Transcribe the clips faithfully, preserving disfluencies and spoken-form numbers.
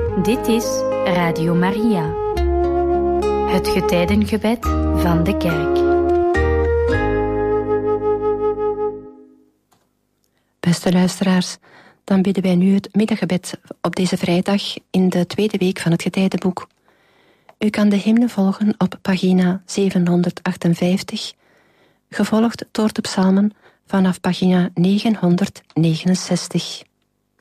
Dit is Radio Maria, het getijdengebed van de kerk. Beste luisteraars, dan bidden wij nu het middaggebed op deze vrijdag in de tweede week van het getijdenboek. U kan de hymne volgen op pagina zevenhonderdachtenvijftig, gevolgd door de psalmen vanaf pagina negenhonderdnegenenzestig.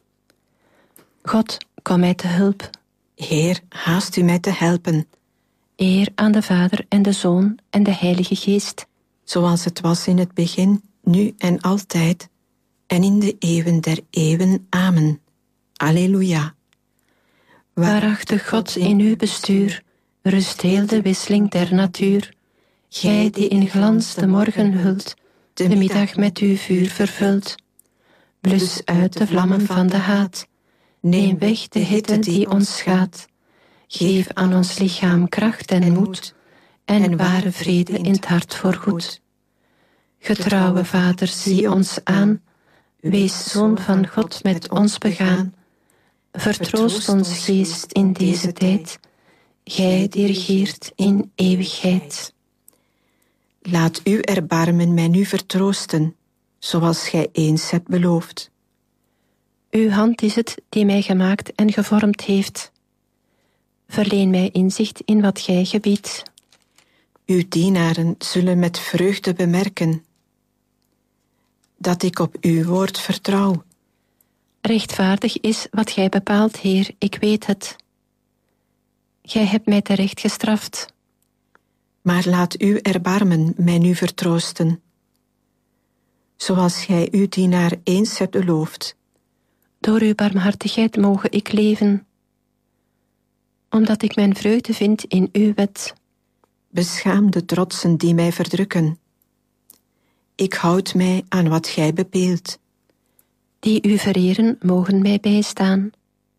God, kom mij te hulp. Heer, haast u mij te helpen. Eer aan de Vader en de Zoon en de Heilige Geest. Zoals het was in het begin, nu en altijd, en in de eeuwen der eeuwen. Amen. Alleluia. Waarachtig God in uw bestuur, rust heel de wisseling der natuur. Gij die in glans de morgen hult, de middag met uw vuur vervult. Blus uit de vlammen van de haat, neem weg de hitte die ons schaadt. Geef aan ons lichaam kracht en moed, en ware vrede in het hart voorgoed. Getrouwe Vader, zie ons aan, wees Zoon van God met ons begaan. Vertroost ons geest in deze tijd, gij die regeert in eeuwigheid. Laat uw erbarmen mij nu vertroosten, zoals gij eens hebt beloofd. Uw hand is het die mij gemaakt en gevormd heeft. Verleen mij inzicht in wat gij gebiedt. Uw dienaren zullen met vreugde bemerken dat ik op uw woord vertrouw. Rechtvaardig is wat gij bepaalt, Heer, ik weet het. Gij hebt mij terecht gestraft. Maar laat uw erbarmen mij nu vertroosten, zoals gij uw dienaar eens hebt beloofd. Door uw barmhartigheid mogen ik leven, omdat ik mijn vreugde vind in uw wet. Beschaam de trotsen die mij verdrukken. Ik houd mij aan wat gij bepeelt. Die u vereren mogen mij bijstaan,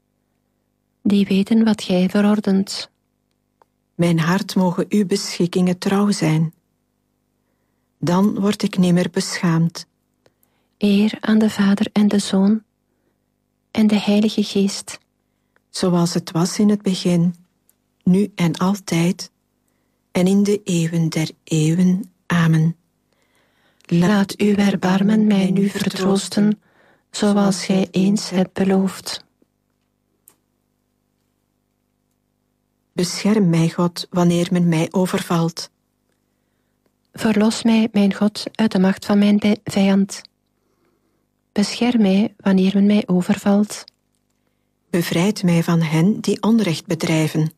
die weten wat gij verordent. Mijn hart mogen uw beschikkingen trouw zijn. Dan word ik nimmer beschaamd. Eer aan de Vader en de Zoon en de Heilige Geest. Zoals het was in het begin, nu en altijd, en in de eeuwen der eeuwen. Amen. Laat uw erbarmen mij nu vertroosten, zoals gij eens hebt beloofd. Bescherm mij, God, wanneer men mij overvalt. Verlos mij, mijn God, uit de macht van mijn vijand. Bescherm mij wanneer men mij overvalt. Bevrijd mij van hen die onrecht bedrijven,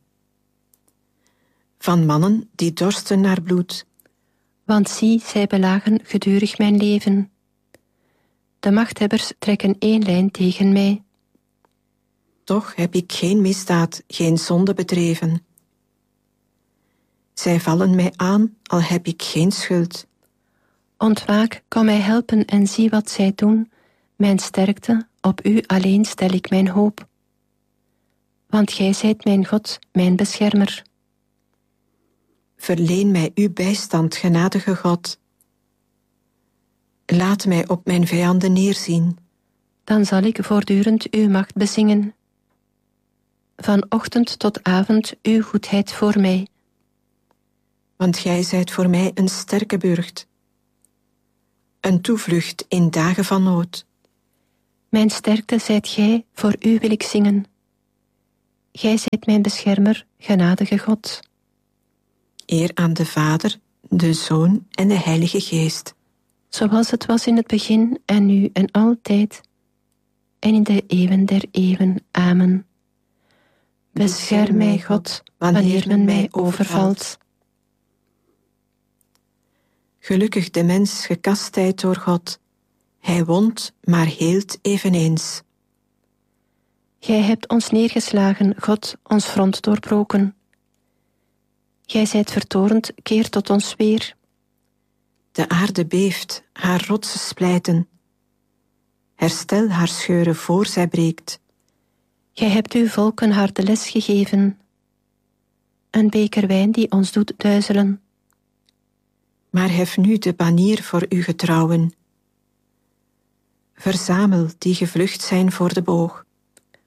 van mannen die dorsten naar bloed. Want zie, zij belagen gedurig mijn leven. De machthebbers trekken één lijn tegen mij. Toch heb ik geen misdaad, geen zonde bedreven. Zij vallen mij aan, al heb ik geen schuld. Ontwaak, kom mij helpen en zie wat zij doen. Mijn sterkte, op u alleen stel ik mijn hoop. Want gij zijt mijn God, mijn beschermer. Verleen mij uw bijstand, genadige God. Laat mij op mijn vijanden neerzien. Dan zal ik voortdurend uw macht bezingen. Van ochtend tot avond uw goedheid voor mij. Want gij zijt voor mij een sterke burcht, een toevlucht in dagen van nood. Mijn sterkte zijt gij, voor u wil ik zingen. Gij zijt mijn beschermer, genadige God. Eer aan de Vader, de Zoon en de Heilige Geest. Zoals het was in het begin en nu en altijd, en in de eeuwen der eeuwen. Amen. Bescherm mij, God, wanneer men mij overvalt. Gelukkig de mens gekastijd door God. Hij wond, maar heelt eveneens. Gij hebt ons neergeslagen, God, ons front doorbroken. Gij zijt vertoornd, keer tot ons weer. De aarde beeft, haar rotsen splijten. Herstel haar scheuren voor zij breekt. Gij hebt uw volk een harde les gegeven. Een beker wijn die ons doet duizelen. Maar hef nu de banier voor uw getrouwen. Verzamel die gevlucht zijn voor de boog.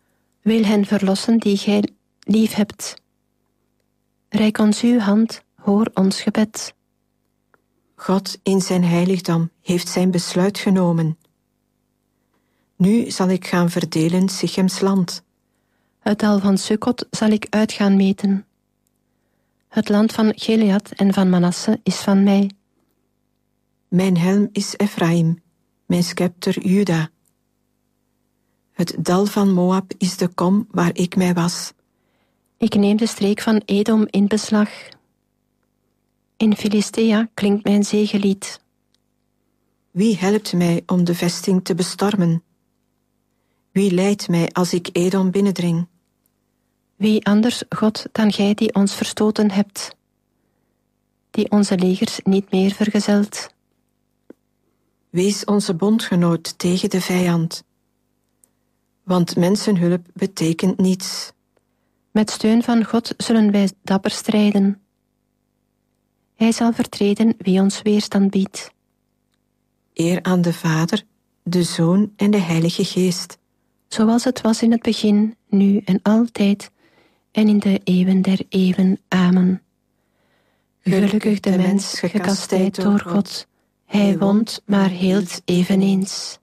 wil hen verlossen die gij lief hebt. Reik ons uw hand, hoor ons gebed. God in zijn heiligdom heeft zijn besluit genomen. Nu zal ik gaan verdelen Sichems land. Het dal van Sukkot zal ik uit gaan meten. Het land van Gilead en van Manasse is van mij. Mijn helm is Ephraim, mijn scepter Juda. Het dal van Moab is de kom waar ik mij was. Ik neem de streek van Edom in beslag. In Filistea klinkt mijn zegelied. Wie helpt mij om de vesting te bestormen? Wie leidt mij als ik Edom binnendring? Wie anders, God, dan gij die ons verstoten hebt, die onze legers niet meer vergezelt. Wees onze bondgenoot tegen de vijand, want mensenhulp betekent niets. Met steun van God zullen wij dapper strijden. Hij zal vertreden wie ons weerstand biedt. Eer aan de Vader, de Zoon en de Heilige Geest. Zoals het was in het begin, nu en altijd, en in de eeuwen der eeuwen. Amen. Gelukkig de mens, gekastijd door God. Hij wondt, maar heelt eveneens.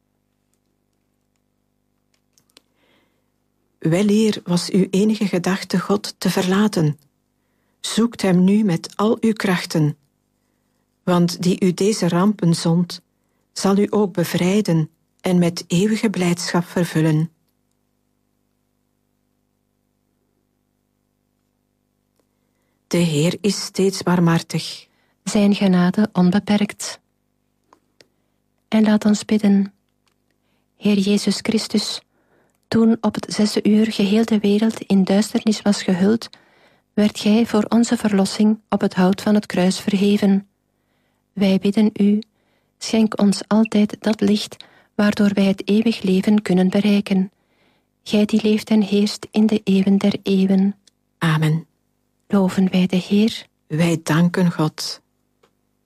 Weleer was uw enige gedachte God te verlaten. Zoekt hem nu met al uw krachten. Want die u deze rampen zond, zal u ook bevrijden en met eeuwige blijdschap vervullen. De Heer is steeds barmhartig. Zijn genade onbeperkt. En laat ons bidden. Heer Jezus Christus, toen op het zesde uur geheel de wereld in duisternis was gehuld, werd gij voor onze verlossing op het hout van het kruis verheven. Wij bidden u, schenk ons altijd dat licht, waardoor wij het eeuwig leven kunnen bereiken. Gij die leeft en heerst in de eeuwen der eeuwen. Amen. Loven wij de Heer. Wij danken God.